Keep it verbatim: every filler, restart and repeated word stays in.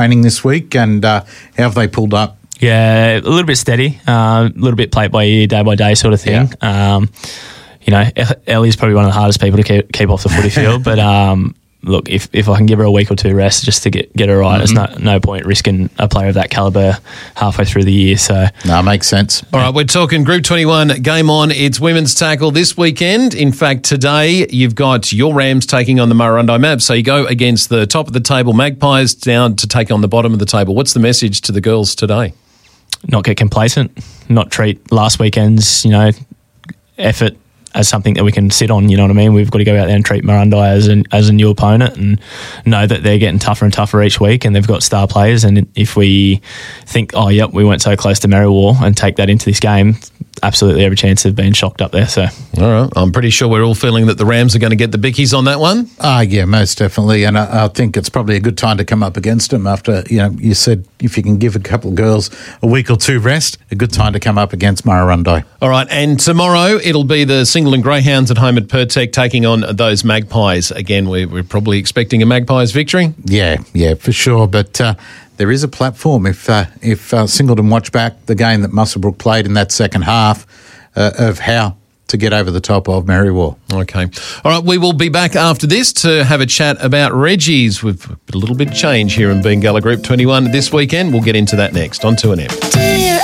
training this week, and uh, how have they pulled up? Yeah, a little bit steady, uh, a little bit play by ear, day by day sort of thing. Yeah. Um, you know, Ellie's probably one of the hardest people to keep, keep off the footy field, but um, look, if, if I can give her a week or two rest just to get, get her right, mm-hmm. there's no, no point risking a player of that calibre halfway through the year. So no, makes sense. All right, we're talking Group twenty-one game on. It's women's tackle this weekend. In fact, today you've got your Rams taking on the Murrurundi Mavs. So you go against the top of the table Magpies down to take on the bottom of the table. What's the message to the girls today? Not get complacent, not treat last weekend's, you know, effort as something that we can sit on, you know what I mean? We've got to go out there and treat Murrurundi as, an, as a new opponent and know that they're getting tougher and tougher each week, and they've got star players, and if we think, oh, yep, we weren't so close to Merriwar, and take that into this game, absolutely every chance of being shocked up there. So, all right, I'm pretty sure we're all feeling that the Rams are going to get the bickies on that one. Ah, uh, yeah, most definitely, and I, I think it's probably a good time to come up against them after, you know, you said if you can give a couple of girls a week or two rest, a good time to come up against Murrurundi. All right, and tomorrow it'll be the Singleton Greyhounds at home at Pertec taking on those Magpies. Again, we're, we're probably expecting a Magpies victory. Yeah, yeah, for sure, but uh, there is a platform. If uh, if uh, Singleton watch back the game that Muswellbrook played in that second half uh, of how to get over the top of Merriwar. Okay. All right, we will be back after this to have a chat about Reggie's. We've a little bit of change here in Bengalla Group twenty-one this weekend. We'll get into that next on two N M.